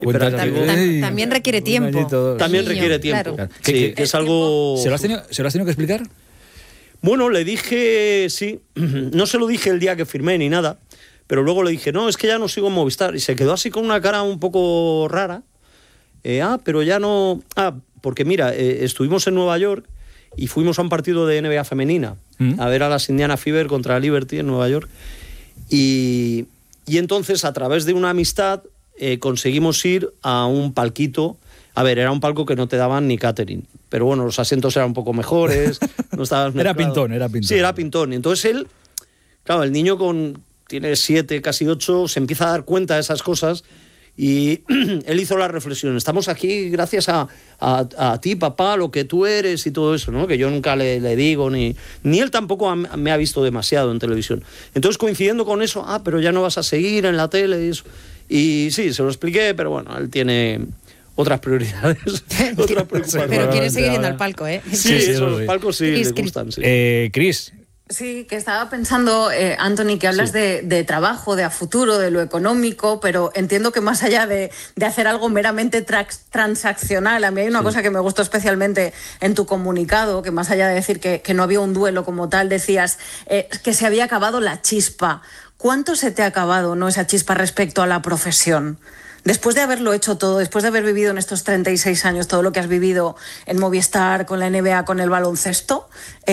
También requiere tiempo. También requiere tiempo. Claro. Sí, que es algo... ¿Se lo has tenido que explicar? Bueno, le dije, sí. No se lo dije el día que firmé ni nada, pero luego le dije, no, es que ya no sigo en Movistar. Y se quedó así con una cara un poco rara. Pero ya no... porque mira, estuvimos en Nueva York y fuimos a un partido de NBA femenina, a ver a las Indiana Fever contra Liberty en Nueva York. Y entonces, a través de una amistad, conseguimos ir a un palquito. A ver, era un palco que no te daban ni catering, pero bueno, los asientos eran un poco mejores, no estabas Era pintón. Sí, era pintón. Y entonces él, claro, el niño tiene 7, casi 8, se empieza a dar cuenta de esas cosas y él hizo la reflexión. Estamos aquí gracias a ti, papá, lo que tú eres y todo eso, ¿no? Que yo nunca le digo, ni él tampoco me ha visto demasiado en televisión. Entonces, coincidiendo con eso, pero ya no vas a seguir en la tele y eso. Y sí, se lo expliqué, pero bueno, él tiene otras prioridades, otras preocupaciones. Pero quiere seguir yendo al palco, ¿eh? Sí, los palcos sí le gustan, sí. Cris. Sí, que estaba pensando, Anthony, que hablas de trabajo, de a futuro, de lo económico, pero entiendo que más allá de hacer algo meramente transaccional, a mí hay una cosa que me gustó especialmente en tu comunicado, que más allá de decir que no había un duelo como tal, decías que se había acabado la chispa. ¿Cuánto se te ha acabado, no, esa chispa respecto a la profesión? Después de haberlo hecho todo, después de haber vivido en estos 36 años todo lo que has vivido en Movistar, con la NBA, con el baloncesto,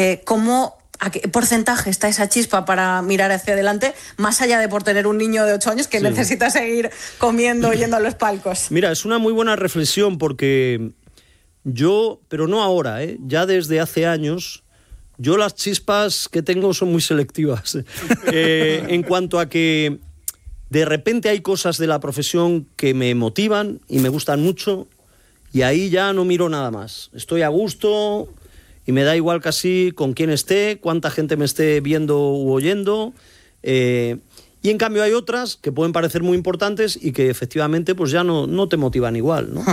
¿a qué porcentaje está esa chispa para mirar hacia adelante, más allá de por tener un niño de 8 años que necesita seguir comiendo, yendo a los palcos? Mira, es una muy buena reflexión porque yo, pero no ahora, ya desde hace años, yo las chispas que tengo son muy selectivas. En cuanto a que de repente hay cosas de la profesión que me motivan y me gustan mucho y ahí ya no miro nada más. Estoy a gusto y me da igual casi con quién esté, cuánta gente me esté viendo u oyendo. Y en cambio hay otras que pueden parecer muy importantes y que efectivamente pues ya no te motivan igual, ¿no?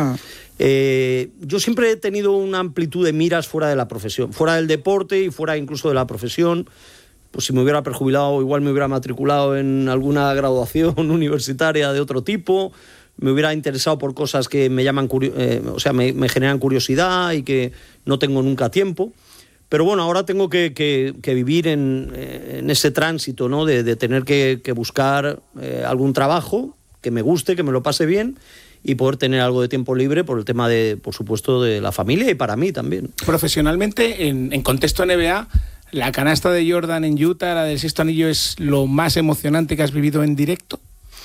Yo siempre he tenido una amplitud de miras fuera de la profesión, fuera del deporte y fuera incluso de la profesión. Pues si me hubiera prejubilado, igual me hubiera matriculado en alguna graduación universitaria de otro tipo, me hubiera interesado por cosas que me llaman, me generan curiosidad y que no tengo nunca tiempo. Pero bueno, ahora tengo que vivir en ese tránsito, ¿no? De tener que buscar algún trabajo que me guste, que me lo pase bien y poder tener algo de tiempo libre por el tema por supuesto, de la familia y para mí también. Profesionalmente, en contexto NBA, ¿la canasta de Jordan en Utah, la del sexto anillo, es lo más emocionante que has vivido en directo?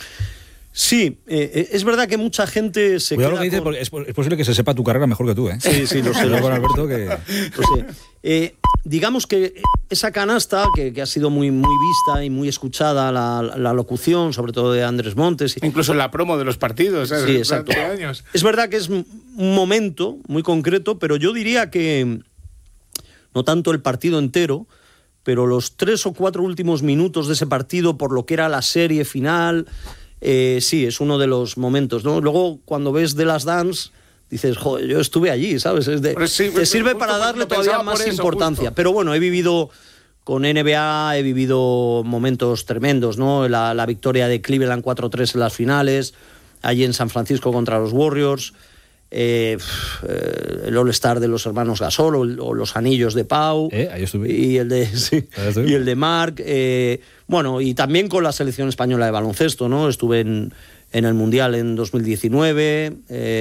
Sí, es verdad que mucha gente se Cuidado queda lo que dices, porque es posible que se sepa tu carrera mejor que tú, ¿eh? Sí, lo sé. Con Alberto que... Lo sé. Digamos que esa canasta, que ha sido muy, muy vista y muy escuchada, la locución, sobre todo de Andrés Montes. Incluso en la promo de los partidos, ¿sabes? Sí, exacto. Años. Es verdad que es un momento muy concreto, pero yo diría que no tanto el partido entero, pero los 3 o 4 últimos minutos de ese partido, por lo que era la serie final, sí, es uno de los momentos, ¿no? Luego, cuando ves The Last Dance, dices, joder, yo estuve allí, ¿sabes? Te sirve para darle todavía más importancia. Justo. Pero bueno, he vivido con NBA, he vivido momentos tremendos, ¿no? La victoria de Cleveland 4-3 en las finales, allí en San Francisco contra los Warriors, el All-Star de los hermanos Gasol o los anillos de Pau, ahí estuve. y el de Marc, bueno, y también con la selección española de baloncesto, ¿no? Estuve en el Mundial en 2019,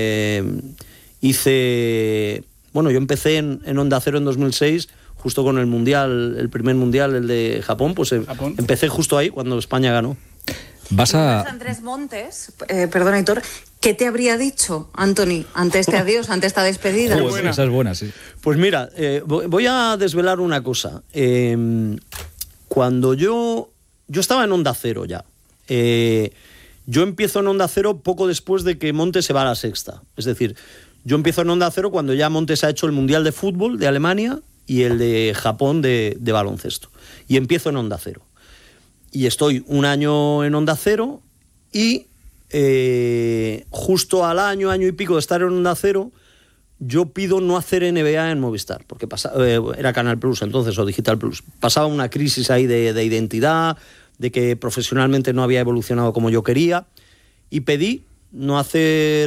yo empecé en Onda Cero en 2006, justo con el Mundial, el primer Mundial, el de Japón, pues empecé justo ahí, cuando España ganó. Andrés Montes, perdona, Hitor, ¿qué te habría dicho, Anthony, ante este adiós, ante esta despedida? Esa es buena, sí. Pues mira, voy a desvelar una cosa. Cuando yo estaba en Onda Cero ya, yo empiezo en Onda Cero poco después de que Montes se va a La Sexta. Es decir, yo empiezo en Onda Cero cuando ya Montes ha hecho el Mundial de Fútbol de Alemania y el de Japón de baloncesto. Y empiezo en Onda Cero. Y estoy un año en Onda Cero y justo al año y pico de estar en Onda Cero, yo pido no hacer NBA en Movistar, porque era Canal Plus entonces, o Digital Plus. Pasaba una crisis ahí de identidad, de que profesionalmente no había evolucionado como yo quería, y pedí no hacer